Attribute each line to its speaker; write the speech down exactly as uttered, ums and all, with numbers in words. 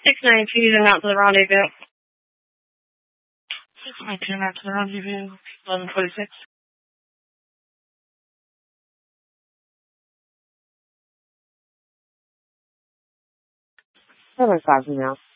Speaker 1: six nineteen out to the rendezvous.
Speaker 2: six nineteen out to the rendezvous. eleven twenty-six.
Speaker 3: Seven five now.